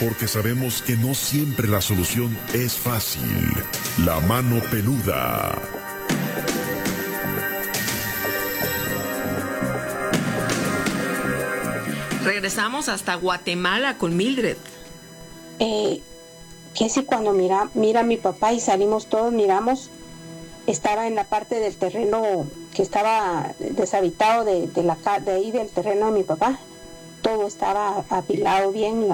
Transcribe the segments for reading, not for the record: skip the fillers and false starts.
porque sabemos que no siempre la solución es fácil. La mano peluda. Regresamos hasta Guatemala con Mildred. Que si cuando mira a mi papá y salimos todos, miramos, estaba en la parte del terreno que estaba deshabitado de ahí del terreno de mi papá. Todo estaba apilado bien,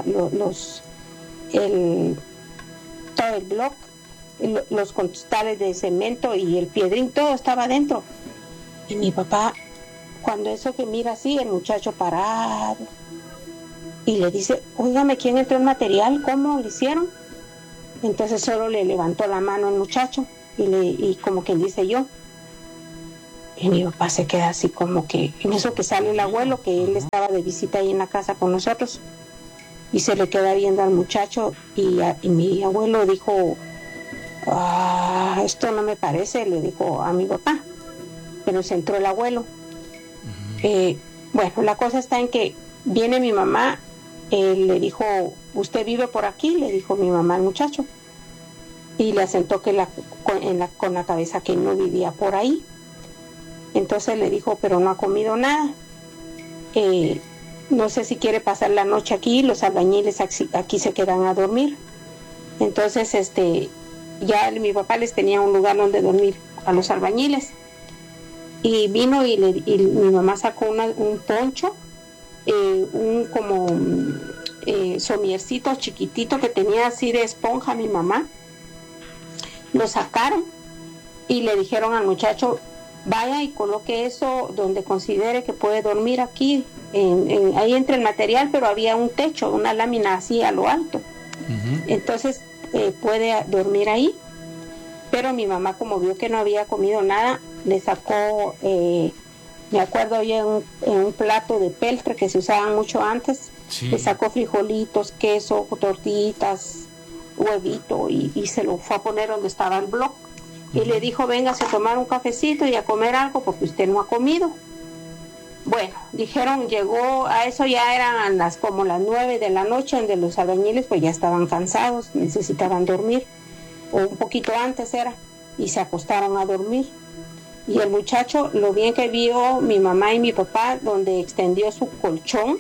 todo el bloque, los costales de cemento y el piedrín, todo estaba adentro. Y mi papá, cuando eso que mira así, el muchacho parado, y le dice, óigame, ¿quién entró el material? ¿Cómo lo hicieron? Entonces solo le levantó la mano al muchacho y como quien dice yo. Y mi papá se queda así como que, en eso que sale el abuelo, que él estaba de visita ahí en la casa con nosotros, y se le queda viendo al muchacho y mi abuelo dijo, esto no me parece, le dijo a mi papá, pero se entró el abuelo. Bueno, la cosa está en que viene mi mamá, le dijo, ¿usted vive por aquí? Le dijo mi mamá al muchacho, y le asentó que con la cabeza que no vivía por ahí. Entonces le dijo, pero no ha comido nada, no sé si quiere pasar la noche aquí, los albañiles aquí se quedan a dormir. Entonces ya mi papá les tenía un lugar donde dormir a los albañiles, y vino y mi mamá sacó un poncho, somiercito chiquitito que tenía así de esponja mi mamá. Lo sacaron y le dijeron al muchacho, vaya y coloque eso donde considere que puede dormir aquí, ahí entre el material, pero había un techo, una lámina así a lo alto. Entonces puede dormir ahí. Pero mi mamá, como vio que no había comido nada, le sacó, me acuerdo yo, en un plato de peltre que se usaban mucho antes, sí. Le sacó frijolitos, queso, tortillitas, huevito, y se lo fue a poner donde estaba el bloque. Y le dijo, véngase a tomar un cafecito y a comer algo porque usted no ha comido. Bueno, dijeron, llegó a eso, ya eran como las 9 de la noche, donde los albañiles pues ya estaban cansados, necesitaban dormir, o un poquito antes era, y se acostaron a dormir. Y el muchacho, lo bien que vio mi mamá y mi papá, donde extendió su colchón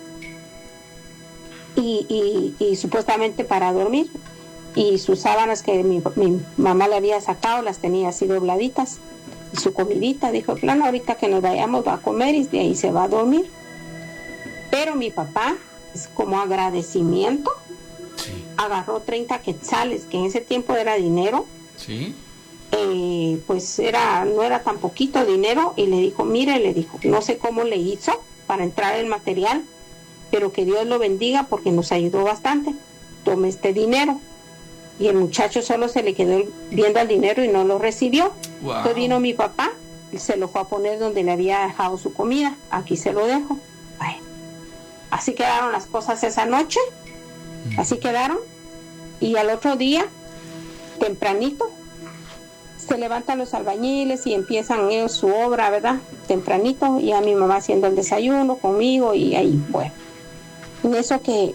y supuestamente para dormir, y sus sábanas que mi mamá le había sacado, las tenía así dobladitas, y su comidita, dijo, claro, ahorita que nos vayamos va a comer y de ahí se va a dormir. Pero mi papá, como agradecimiento, sí, agarró 30 quetzales, que en ese tiempo era dinero, sí, pues no era tan poquito dinero, y le dijo, mire, le dijo, no sé cómo le hizo para entrar el material, pero que Dios lo bendiga porque nos ayudó bastante, tome este dinero. Y el muchacho solo se le quedó viendo el dinero y no lo recibió. Wow. Entonces vino mi papá, se lo fue a poner donde le había dejado su comida, aquí se lo dejo. Bueno, así quedaron las cosas esa noche, así quedaron, y al otro día, tempranito, se levantan los albañiles y empiezan ellos su obra, ¿verdad? Tempranito, y a mi mamá haciendo el desayuno conmigo, y ahí, bueno. En eso que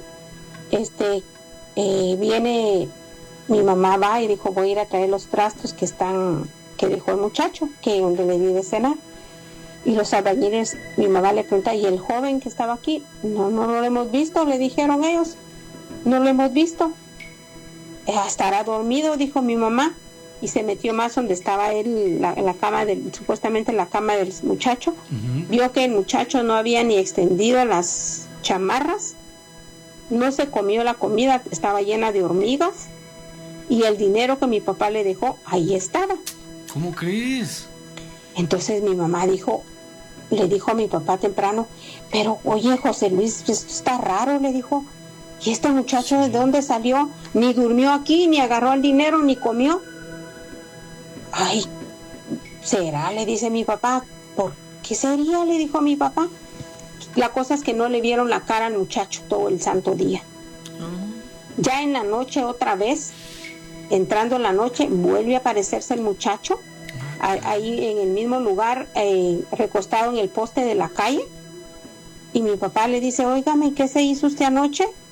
viene mi mamá, va y dijo, voy a ir a traer los trastos que dejó el muchacho, que donde le di de cenar. Y los albañiles, mi mamá le pregunta, ¿y el joven que estaba aquí? No lo hemos visto, le dijeron ellos, no lo hemos visto. Estará dormido, dijo mi mamá, y se metió más donde estaba él, la cama supuestamente la cama del muchacho. Vio que el muchacho no había ni extendido las chamarras, no se comió la comida, estaba llena de hormigas, y el dinero que mi papá le dejó, ahí estaba. ¿Cómo crees? Entonces mi mamá le dijo a mi papá temprano, pero oye, José Luis, esto está raro, le dijo, ¿y este muchacho de dónde salió? Ni durmió aquí, ni agarró el dinero, ni comió. Ay, ¿será? Le dice mi papá. ¿Por qué sería? Le dijo mi papá. La cosa es que no le vieron la cara al muchacho todo el santo día. Ya en la noche otra vez, entrando en la noche, vuelve a aparecerse el muchacho, ahí en el mismo lugar, recostado en el poste de la calle. Y mi papá le dice, óigame, ¿qué se hizo usted anoche?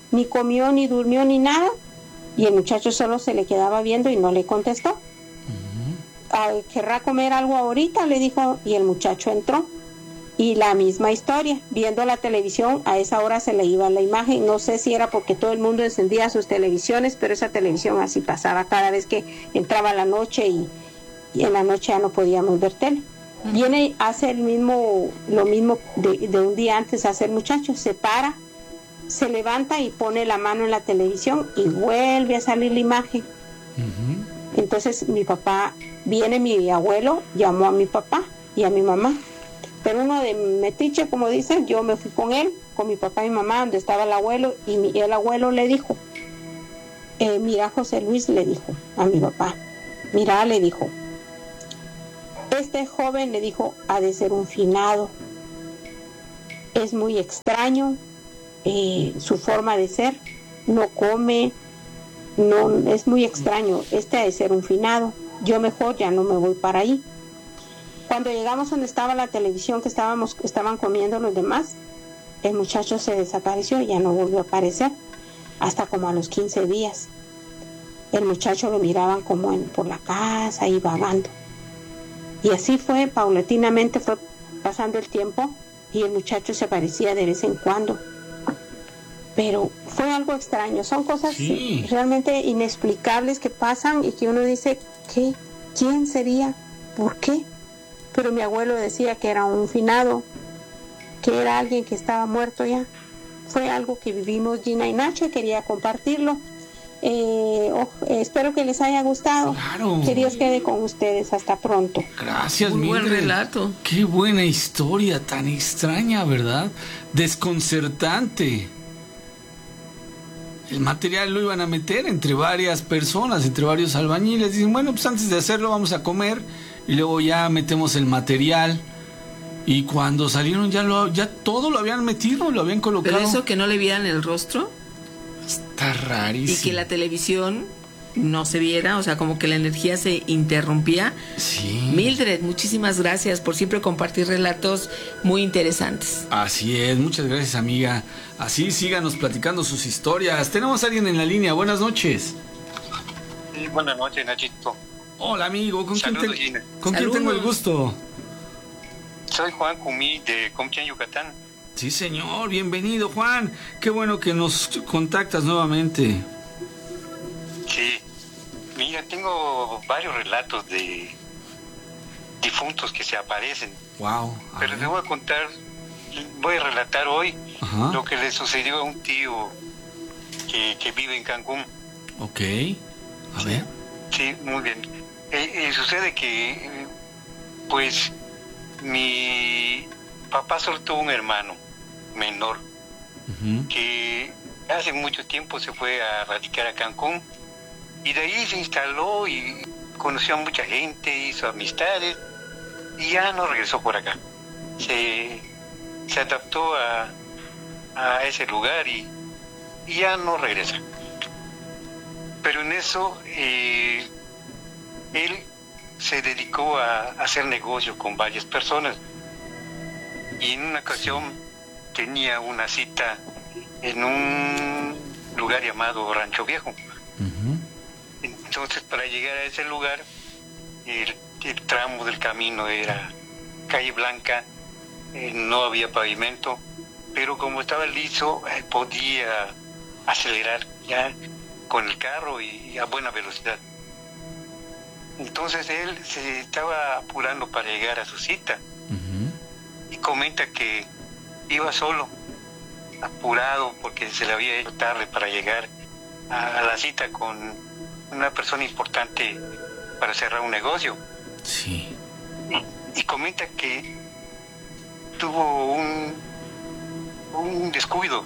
ni comió, ni durmió, ni nada. Y el muchacho solo se le quedaba viendo y no le contestó. ¿Querrá comer algo ahorita?, le dijo, y el muchacho entró. Y la misma historia, viendo la televisión, a esa hora se le iba la imagen. No sé si era porque todo el mundo encendía sus televisiones, pero esa televisión así pasaba cada vez que entraba la noche, y en la noche ya no podíamos ver tele. Viene, hace lo mismo de un día antes, hace el muchacho, se para, se levanta y pone la mano en la televisión y vuelve a salir la imagen. Entonces mi abuelo llamó a mi papá y a mi mamá, pero uno de metiche, como dicen, yo me fui con él, con mi papá y mi mamá, donde estaba el abuelo, y el abuelo le dijo, mira, José Luis, le dijo a mi papá, mira, le dijo, este joven, le dijo, ha de ser un finado, es muy extraño su forma de ser, no come, no, es muy extraño, ha de ser un finado, yo mejor ya no me voy para ahí. Cuando llegamos donde estaba la televisión que estaban comiendo los demás, el muchacho se desapareció y ya no volvió a aparecer hasta como a los 15 días. El muchacho lo miraban como por la casa y vagando. Y así fue, paulatinamente fue pasando el tiempo y el muchacho se aparecía de vez en cuando. Pero fue algo extraño, son cosas realmente inexplicables que pasan y que uno dice, ¿qué? ¿Quién sería? ¿Por qué? Pero mi abuelo decía que era un finado, que era alguien que estaba muerto ya. Fue algo que vivimos Gina y Nacho, quería compartirlo. Espero que les haya gustado. Claro. Que Dios quede con ustedes. Hasta pronto. Gracias, Muy buen Mildred. relato. Qué buena historia, tan extraña, ¿verdad? Desconcertante. El material lo iban a meter entre varias personas, entre varios albañiles. Dicen, bueno, pues antes de hacerlo vamos a comer y luego ya metemos el material. Y cuando salieron ya todo lo habían metido, lo habían colocado. Pero eso que no le vieran el rostro Está rarísimo. y que la televisión no se viera, o sea, como que la energía se interrumpía. Sí. Mildred, muchísimas gracias por siempre compartir relatos muy interesantes. Así es, muchas gracias, amiga. Así síganos platicando sus historias. Tenemos a alguien en la línea, buenas noches. Sí, buenas noches, Nachito. Hola, amigo, ¿con quién Saludos, Gina. tengo el gusto? Soy Juan Cumí de Compián, Yucatán. Sí, señor, bienvenido, Juan. Qué bueno que nos contactas nuevamente. Sí, mira, tengo varios relatos de difuntos que se aparecen. Wow. Pero te voy a relatar hoy Ajá. lo que le sucedió a un tío que vive en Cancún. Ok. A ver. Sí, muy bien. Sucede que, pues, mi papá solo tuvo un hermano menor Ujú. que hace mucho tiempo se fue a radicar a Cancún y de ahí se instaló y conoció a mucha gente, hizo amistades y ya no regresó por acá. Se adaptó a ese lugar y ya no regresa. Pero en eso él se dedicó a hacer negocio con varias personas y en una ocasión tenía una cita en un lugar llamado Rancho Viejo. Ujú. Entonces, para llegar a ese lugar, el tramo del camino era calle blanca, no había pavimento, pero como estaba liso, podía acelerar ya con el carro y a buena velocidad. Entonces él se estaba apurando para llegar a su cita Ujú. y comenta que iba solo, apurado porque se le había hecho tarde para llegar a la cita con una persona importante para cerrar un negocio. Sí. Y comenta que tuvo un descuido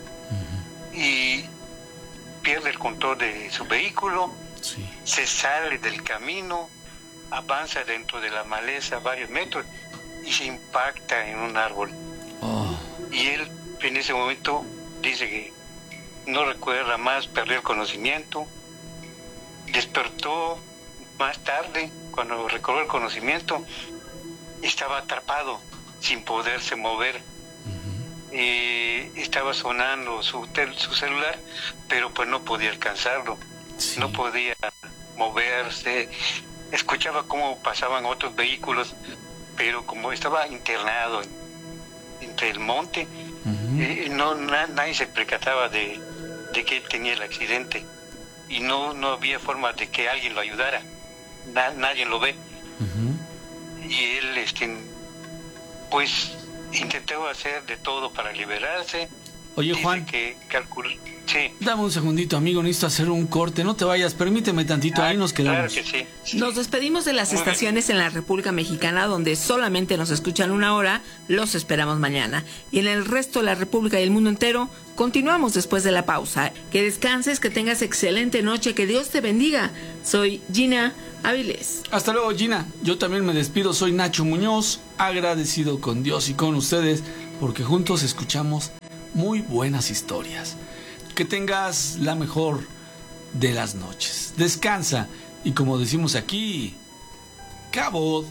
y pierde el control de su vehículo, Sí. se sale del camino, avanza dentro de la maleza varios metros y se impacta en un árbol. Oh. Y él en ese momento dice que no recuerda más, perdió el conocimiento, despertó más tarde, cuando recobró el conocimiento, estaba atrapado sin poderse mover. estaba sonando su celular, pero pues no podía alcanzarlo, sí. No podía moverse, escuchaba cómo pasaban otros vehículos, pero como estaba internado entre el monte, nadie se percataba de que él tenía el accidente, y no había forma de que alguien lo ayudara, nadie lo ve. Y él pues intentó hacer de todo para liberarse. Oye, dice Juan, que sí. Dame un segundito, amigo, necesito hacer un corte, no te vayas, permíteme tantito, ahí nos quedamos. Claro que sí. Nos despedimos de las estaciones en la República Mexicana, donde solamente nos escuchan 1 hora. Los esperamos mañana. Y en el resto de la República y el mundo entero, continuamos después de la pausa. Que descanses, que tengas excelente noche, que Dios te bendiga. Soy Gina Áviles. Hasta luego, Gina. Yo también me despido, soy Nacho Muñoz, agradecido con Dios y con ustedes, porque juntos escuchamos muy buenas historias. Que tengas la mejor de las noches. Descansa y, como decimos aquí, Cabot.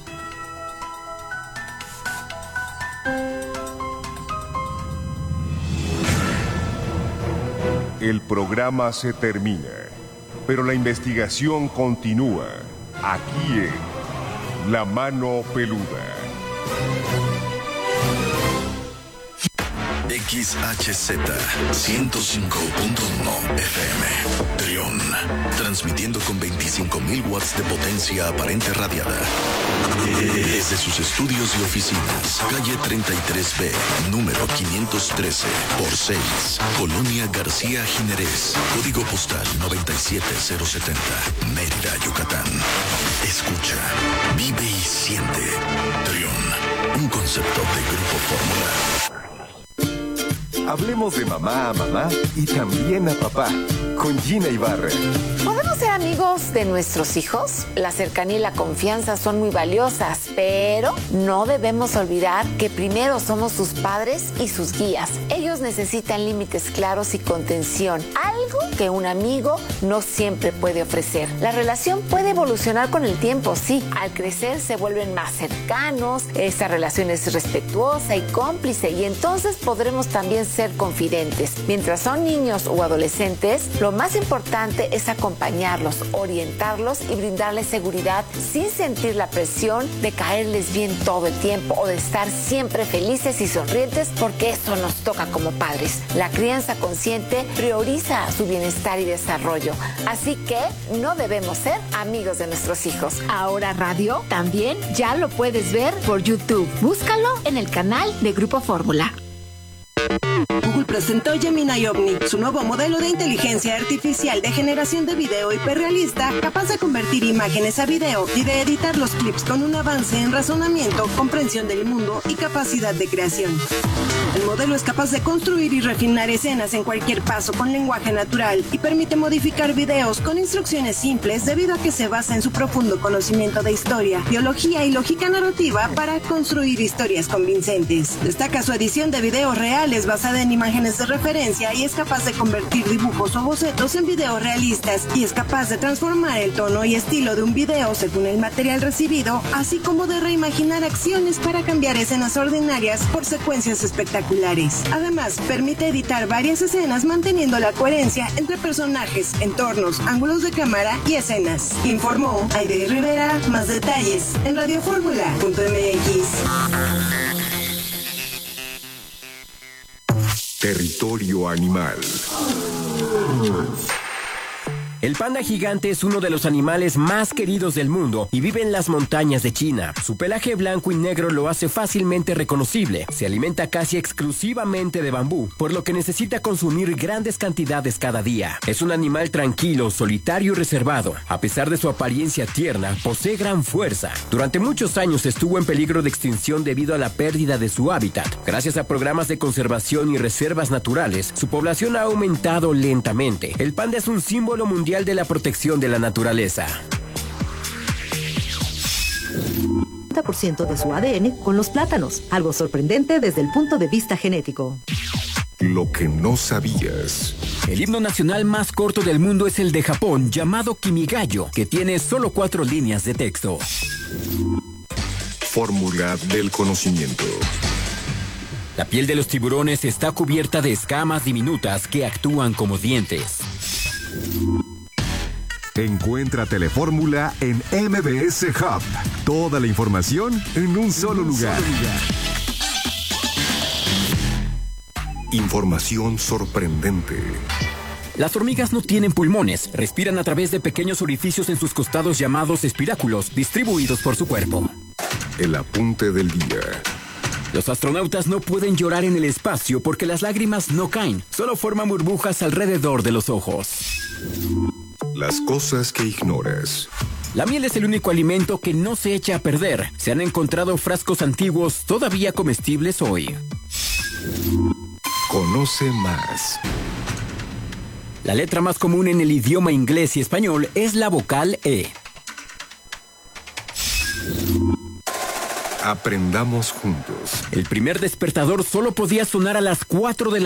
El programa se termina, pero la investigación continúa aquí en La Mano Peluda. XHZ 105.1 FM Trión, transmitiendo con 25.000 watts de potencia aparente radiada desde sus estudios y oficinas, calle 33B, número 513 por 6, Colonia García Jiménez, código postal 97070, Mérida, Yucatán. Escucha, vive y siente. Trión, un concepto de Grupo Fórmula. Hablemos de mamá a mamá y también a papá, con Gina Ibarra. ¿Podemos ser amigos de nuestros hijos? La cercanía y la confianza son muy valiosas, pero no debemos olvidar que primero somos sus padres y sus guías. Ellos necesitan límites claros y contención, algo que un amigo no siempre puede ofrecer. La relación puede evolucionar con el tiempo, sí. Al crecer se vuelven más cercanos, esa relación es respetuosa y cómplice, y entonces podremos también ser confidentes. Mientras son niños o adolescentes, lo más importante es acompañarlos, orientarlos y brindarles seguridad sin sentir la presión de caerles bien todo el tiempo o de estar siempre felices y sonrientes, porque eso nos toca como padres. La crianza consciente prioriza su bienestar y desarrollo, así que no debemos ser amigos de nuestros hijos. Ahora Radio también ya lo puedes ver por YouTube. Búscalo en el canal de Grupo Fórmula. Google presentó Gemini Omni, su nuevo modelo de inteligencia artificial de generación de video hiperrealista, capaz de convertir imágenes a video y de editar los clips con un avance en razonamiento, comprensión del mundo y capacidad de creación. El modelo es capaz de construir y refinar escenas en cualquier paso con lenguaje natural y permite modificar videos con instrucciones simples debido a que se basa en su profundo conocimiento de historia, biología y lógica narrativa para construir historias convincentes. Destaca su edición de videos reales basada en imágenes de referencia y es capaz de convertir dibujos o bocetos en videos realistas y es capaz de transformar el tono y estilo de un video según el material recibido, así como de reimaginar acciones para cambiar escenas ordinarias por secuencias espectaculares. Además, permite editar varias escenas manteniendo la coherencia entre personajes, entornos, ángulos de cámara y escenas. Informó Aide Rivera. Más detalles en radioformula.mx. Territorio Animal. El panda gigante es uno de los animales más queridos del mundo y vive en las montañas de China. Su pelaje blanco y negro lo hace fácilmente reconocible. Se alimenta casi exclusivamente de bambú, por lo que necesita consumir grandes cantidades cada día. Es un animal tranquilo, solitario y reservado. A pesar de su apariencia tierna, posee gran fuerza. Durante muchos años estuvo en peligro de extinción debido a la pérdida de su hábitat. Gracias a programas de conservación y reservas naturales, su población ha aumentado lentamente. El panda es un símbolo mundial de la protección de la naturaleza. 90% de su ADN con los plátanos, algo sorprendente desde el punto de vista genético. Lo que no sabías. El himno nacional más corto del mundo es el de Japón, llamado Kimigayo, que tiene solo 4 líneas de texto. Fórmula del conocimiento. La piel de los tiburones está cubierta de escamas diminutas que actúan como dientes. Encuentra Telefórmula en MBS Hub. Toda la información en un solo lugar. Información sorprendente. Las hormigas no tienen pulmones, respiran a través de pequeños orificios en sus costados llamados espiráculos, distribuidos por su cuerpo. El apunte del día. Los astronautas no pueden llorar en el espacio porque las lágrimas no caen, solo forman burbujas alrededor de los ojos. Las cosas que ignoras. La miel es el único alimento que no se echa a perder. Se han encontrado frascos antiguos todavía comestibles hoy. Conoce más. La letra más común en el idioma inglés y español es la vocal E. Aprendamos juntos. El primer despertador solo podía sonar a las 4 de la